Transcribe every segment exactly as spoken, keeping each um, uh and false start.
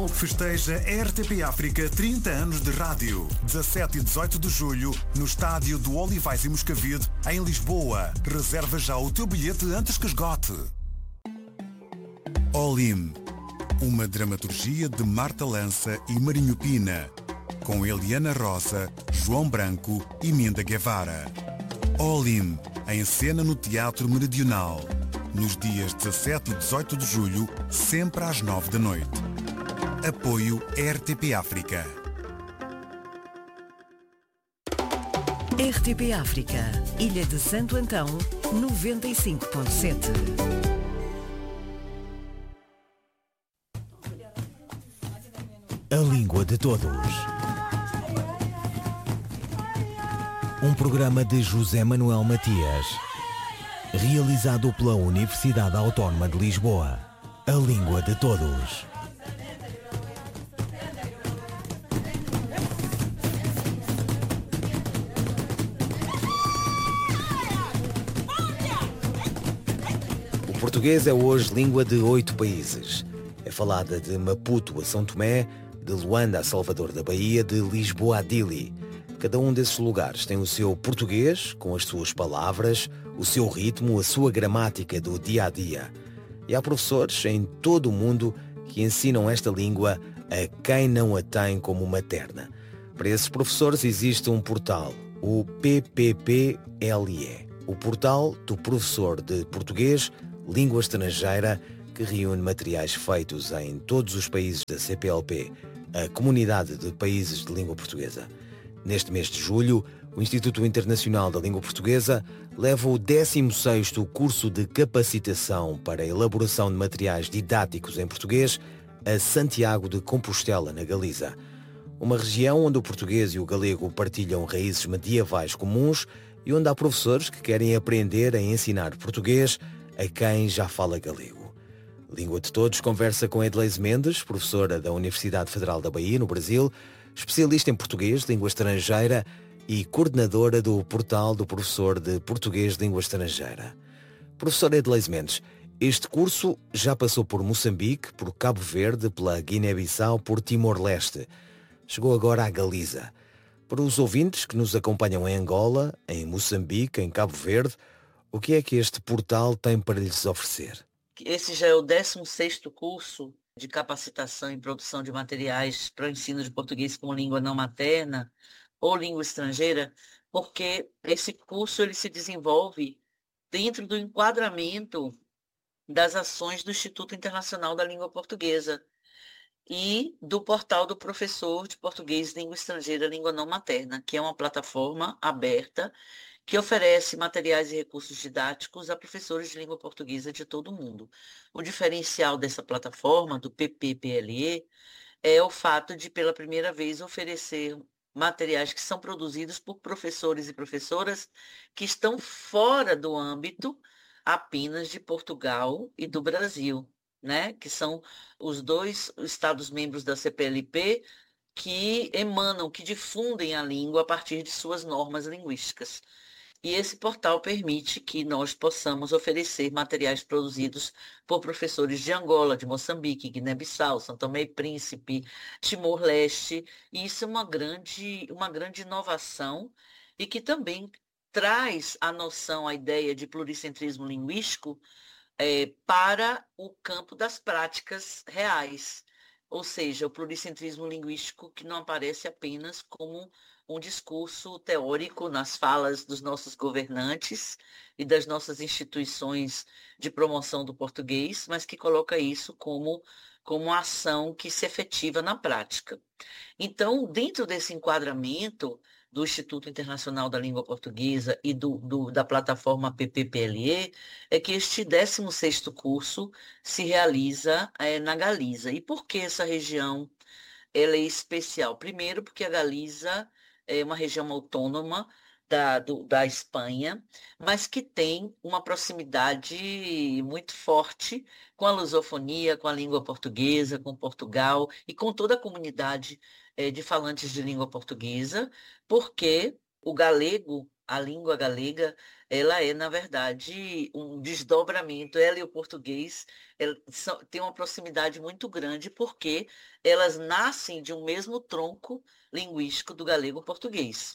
festeja R T P África trinta anos de rádio. dezassete e dezoito de julho, no estádio do Olivais e Moscavide, em Lisboa. Reserva já o teu bilhete antes que esgote. All In, uma dramaturgia de Marta Lança e Marinho Pina, com Eliana Rosa, João Branco e Minda Guevara. All In, em cena no Teatro Meridional, nos dias dezassete e dezoito de julho, sempre às nove da noite. Apoio R T P África. R T P África, Ilha de Santo Antão, noventa e cinco ponto sete. A Língua de Todos. Um programa de José Manuel Matias, realizado pela Universidade Autónoma de Lisboa. A Língua de Todos. O português é hoje língua de oito países. É falada de Maputo a São Tomé, de Luanda a Salvador da Bahia, de Lisboa a Dili. Cada um desses lugares tem o seu português, com as suas palavras, o seu ritmo, a sua gramática do dia a dia. E há professores em todo o mundo que ensinam esta língua a quem não a tem como materna. Para esses professores existe um portal, o P P P L E, o Portal do Professor de Português, Língua Estrangeira, que reúne materiais feitos em todos os países da C P L P, a Comunidade de Países de Língua Portuguesa. Neste mês de julho, o Instituto Internacional da Língua Portuguesa leva o décimo sexto curso de capacitação para a elaboração de materiais didáticos em português a Santiago de Compostela, na Galiza. Uma região onde o português e o galego partilham raízes medievais comuns e onde há professores que querem aprender a ensinar português a quem já fala galego. Língua de Todos conversa com Edleise Mendes, professora da Universidade Federal da Bahia, no Brasil, especialista em português, língua estrangeira e coordenadora do Portal do Professor de Português de Língua Estrangeira. Professora Edleise Mendes, este curso já passou por Moçambique, por Cabo Verde, pela Guiné-Bissau, por Timor-Leste. Chegou agora à Galiza. Para os ouvintes que nos acompanham em Angola, em Moçambique, em Cabo Verde, o que é que este portal tem para lhes oferecer? Esse já é o décimo sexto curso de capacitação em produção de materiais para o ensino de português como língua não materna ou língua estrangeira, porque esse curso ele se desenvolve dentro do enquadramento das ações do Instituto Internacional da Língua Portuguesa e do Portal do Professor de Português, Língua Estrangeira, Língua Não Materna, que é uma plataforma aberta que oferece materiais e recursos didáticos a professores de língua portuguesa de todo o mundo. O diferencial dessa plataforma, do P P P L E, é o fato de, pela primeira vez, oferecer materiais que são produzidos por professores e professoras que estão fora do âmbito apenas de Portugal e do Brasil, né? Que são os dois Estados-membros da C P L P que emanam, que difundem a língua a partir de suas normas linguísticas. E esse portal permite que nós possamos oferecer materiais produzidos por professores de Angola, de Moçambique, Guiné-Bissau, São Tomé e Príncipe, Timor-Leste. E isso é uma grande, uma grande inovação e que também traz a noção, a ideia de pluricentrismo linguístico é, para o campo das práticas reais. Ou seja, o pluricentrismo linguístico que não aparece apenas como um discurso teórico nas falas dos nossos governantes e das nossas instituições de promoção do português, mas que coloca isso como, como uma ação que se efetiva na prática. Então, dentro desse enquadramento do Instituto Internacional da Língua Portuguesa e do, do, da plataforma P P P L E, é que este décimo sexto curso se realiza é, na Galiza. E por que essa região ela é especial? Primeiro, porque a Galiza é uma região autônoma da, do, da Espanha, mas que tem uma proximidade muito forte com a lusofonia, com a língua portuguesa, com Portugal e com toda a comunidade é, de falantes de língua portuguesa, porque o galego a língua galega, ela é, na verdade, um desdobramento, ela e o português ela- são- têm uma proximidade muito grande, porque elas nascem de um mesmo tronco linguístico do galego-português.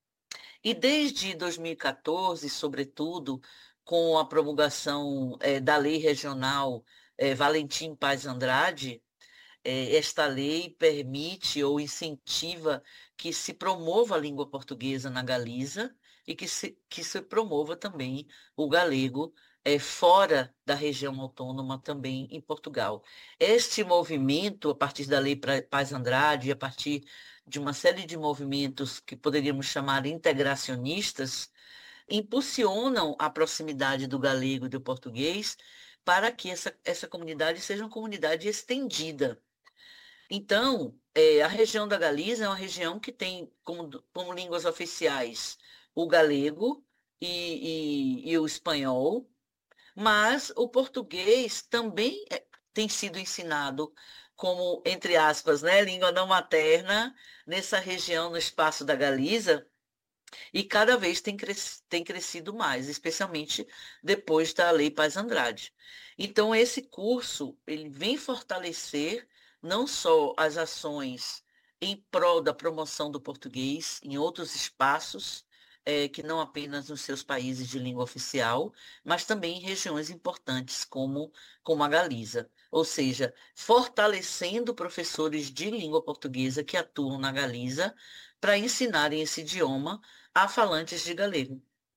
E desde dois mil e quatorze, sobretudo, com a promulgação eh, da lei regional eh, Valentim Paz Andrade, eh, esta lei permite ou incentiva que se promova a língua portuguesa na Galiza e que se, que se promova também o galego eh, fora da região autônoma, também em Portugal. Este movimento, a partir da lei Pra- Paz Andrade, e a partir de uma série de movimentos que poderíamos chamar integracionistas, impulsionam a proximidade do galego e do português para que essa, essa comunidade seja uma comunidade estendida. Então, eh, a região da Galiza é uma região que tem como, como línguas oficiais o galego e, e- e o espanhol, mas o português também é- tem sido ensinado como, entre aspas, né, língua não materna nessa região, no espaço da Galiza, e cada vez tem, cres- tem crescido mais, especialmente depois da Lei Paz Andrade. Então, esse curso, ele vem fortalecer não só as ações em prol da promoção do português em outros espaços, eh, que não apenas nos seus países de língua oficial, mas também em regiões importantes como, como a Galiza. Ou seja, fortalecendo professores de língua portuguesa que atuam na Galiza para ensinarem esse idioma a falantes de galego,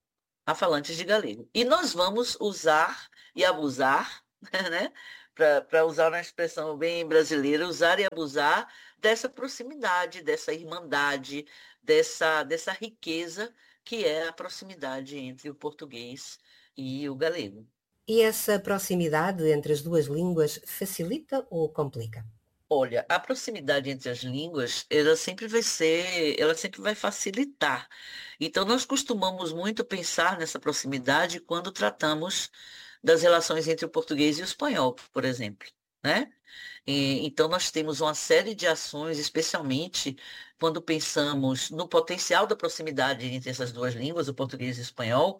a falantes de galego. E nós vamos usar e abusar, né? Para usar uma expressão bem brasileira, usar e abusar dessa proximidade, dessa irmandade, dessa, dessa riqueza que é a proximidade entre o português e o galego. E essa proximidade entre as duas línguas facilita ou complica? Olha, a proximidade entre as línguas, ela sempre vai ser, ela sempre vai facilitar. Então, nós costumamos muito pensar nessa proximidade quando tratamos das relações entre o português e o espanhol, por exemplo, né? E, então, nós temos uma série de ações, especialmente quando pensamos no potencial da proximidade entre essas duas línguas, o português e o espanhol,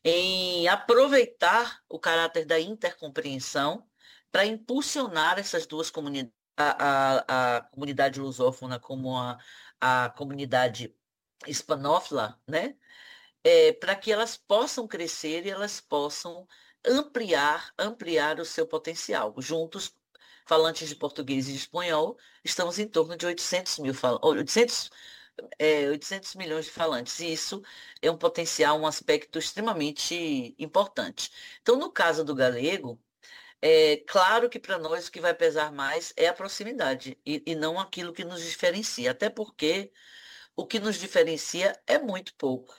em aproveitar o caráter da intercompreensão para impulsionar essas duas comunidades, a, a, a comunidade lusófona como a, a comunidade hispanófila, né? É, para que elas possam crescer e elas possam ampliar, ampliar o seu potencial. Juntos, falantes de português e de espanhol, estamos em torno de oitocentos mil fal- oitocentos, é, oitocentos milhões de falantes. E isso é um potencial, um aspecto extremamente importante. Então, no caso do galego, é claro que para nós o que vai pesar mais é a proximidade e, e não aquilo que nos diferencia. Até porque o que nos diferencia é muito pouco.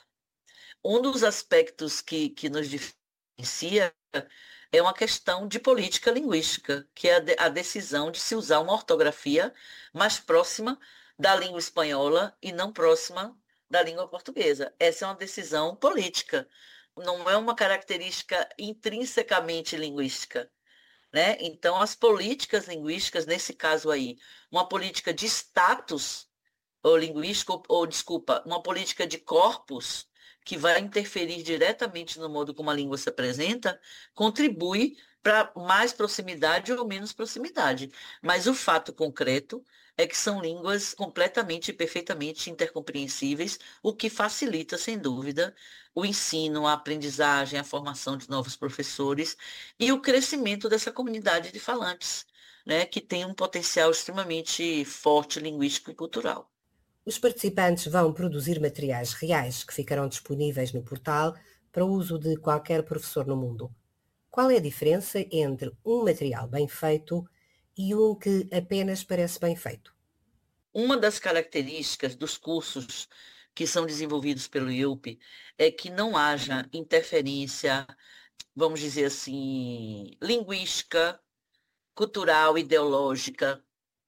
Um dos aspectos que, que nos diferencia é uma questão de política linguística, que é a, de- a decisão de se usar uma ortografia mais próxima da língua espanhola e não próxima da língua portuguesa. Essa é uma decisão política, não é uma característica intrinsecamente linguística, né? Então, as políticas linguísticas, nesse caso aí, uma política de status ou linguística, ou, ou, desculpa, uma política de corpus que vai interferir diretamente no modo como a língua se apresenta, contribui para mais proximidade ou menos proximidade. Mas o fato concreto é que são línguas completamente e perfeitamente intercompreensíveis, o que facilita, sem dúvida, o ensino, a aprendizagem, a formação de novos professores e o crescimento dessa comunidade de falantes, né, que tem um potencial extremamente forte linguístico e cultural. Os participantes vão produzir materiais reais que ficarão disponíveis no portal para uso de qualquer professor no mundo. Qual é a diferença entre um material bem feito e um que apenas parece bem feito? Uma das características dos cursos que são desenvolvidos pelo I U P é que não haja interferência, vamos dizer assim, linguística, cultural, ideológica,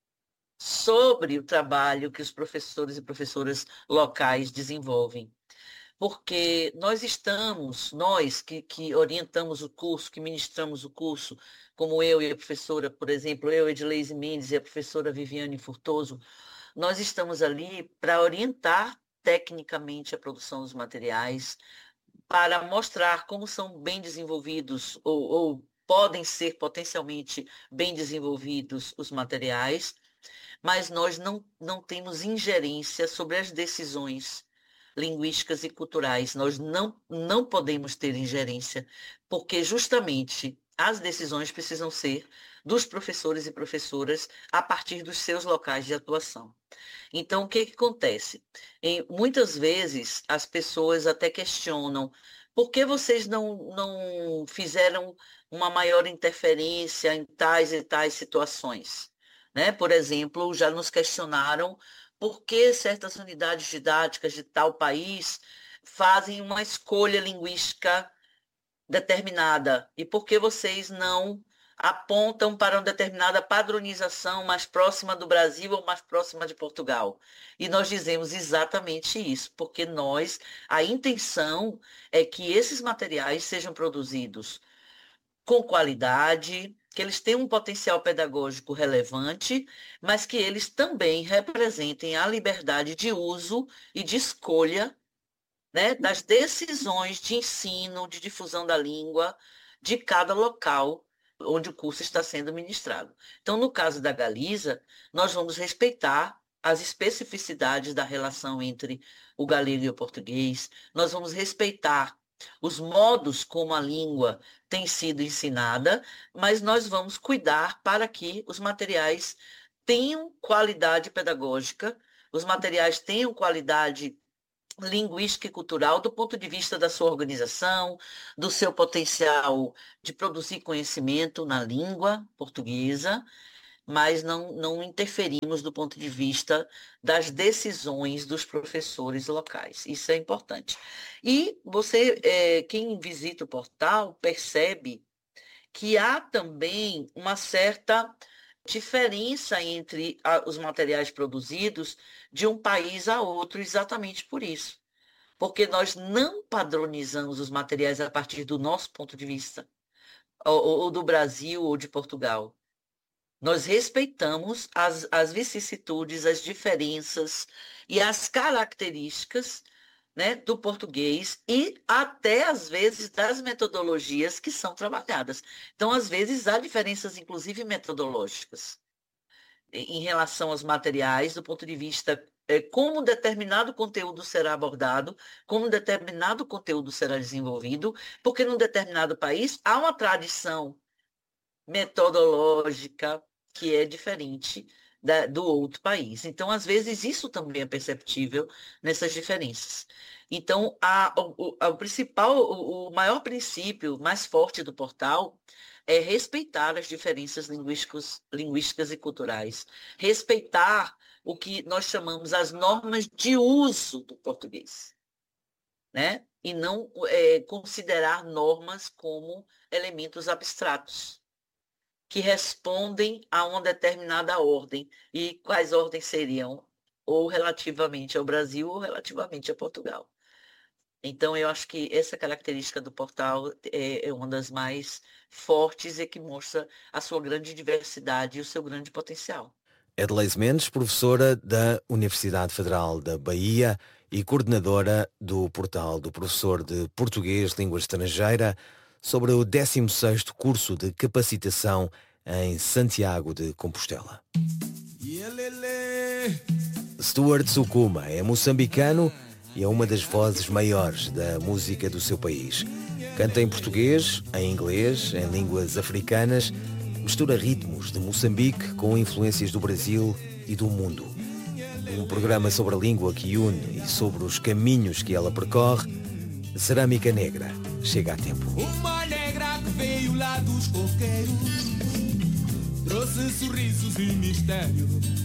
sobre o trabalho que os professores e professoras locais desenvolvem. Porque nós estamos, nós que, que orientamos o curso, que ministramos o curso, como eu e a professora, por exemplo, eu, Edileise Mendes, e a professora Viviane Furtoso, nós estamos ali para orientar tecnicamente a produção dos materiais, para mostrar como são bem desenvolvidos ou, ou podem ser potencialmente bem desenvolvidos os materiais, mas nós não, não temos ingerência sobre as decisões linguísticas e culturais. Nós não, não podemos ter ingerência, porque justamente as decisões precisam ser dos professores e professoras a partir dos seus locais de atuação. Então, o que, que acontece? E, muitas vezes as pessoas até questionam por que vocês não, não fizeram uma maior interferência em tais e tais situações. Né? Por exemplo, já nos questionaram por que certas unidades didáticas de tal país fazem uma escolha linguística determinada e por que vocês não apontam para uma determinada padronização mais próxima do Brasil ou mais próxima de Portugal. E nós dizemos exatamente isso, porque nós, a intenção é que esses materiais sejam produzidos com qualidade, que eles tenham um potencial pedagógico relevante, mas que eles também representem a liberdade de uso e de escolha, né, das decisões de ensino, de difusão da língua, de cada local onde o curso está sendo ministrado. Então, no caso da Galiza, nós vamos respeitar as especificidades da relação entre o galego e o português, nós vamos respeitar os modos como a língua tem sido ensinada, mas nós vamos cuidar para que os materiais tenham qualidade pedagógica, os materiais tenham qualidade linguística e cultural do ponto de vista da sua organização, do seu potencial de produzir conhecimento na língua portuguesa, mas não, não interferimos do ponto de vista das decisões dos professores locais. Isso é importante. E você, é, quem visita o portal, percebe que há também uma certa diferença entre a, os materiais produzidos de um país a outro, exatamente por isso. Porque nós não padronizamos os materiais a partir do nosso ponto de vista, ou, ou do Brasil ou de Portugal. Nós respeitamos as, as vicissitudes, as diferenças e as características, né, do português e até, às vezes, das metodologias que são trabalhadas. Então, às vezes, há diferenças, inclusive, metodológicas em relação aos materiais, do ponto de vista é, como determinado conteúdo será abordado, como determinado conteúdo será desenvolvido, porque num determinado país há uma tradição metodológica que é diferente da, do outro país. Então, às vezes, isso também é perceptível nessas diferenças. Então, a, o, a, o principal, o, o maior princípio mais forte do portal é respeitar as diferenças linguísticas, linguísticas e culturais, respeitar o que nós chamamos as normas de uso do português, né? E não é, considerar normas como elementos abstratos, que respondem a uma determinada ordem. E quais ordens seriam? Ou relativamente ao Brasil ou relativamente a Portugal. Então, eu acho que essa característica do portal é, é uma das mais fortes e que mostra a sua grande diversidade e o seu grande potencial. Edleise Mendes, professora da Universidade Federal da Bahia e coordenadora do portal do professor de Português Língua Estrangeira, sobre o décimo sexto curso de capacitação em Santiago de Compostela. Stuart Sukuma é moçambicano e é uma das vozes maiores da música do seu país. Canta em português, em inglês, em línguas africanas, mistura ritmos de Moçambique com influências do Brasil e do mundo. Um programa sobre a língua que une e sobre os caminhos que ela percorre, Cerâmica Negra chega a tempo. Uma negra que veio lá dos coqueiros, trouxe sorrisos e mistério.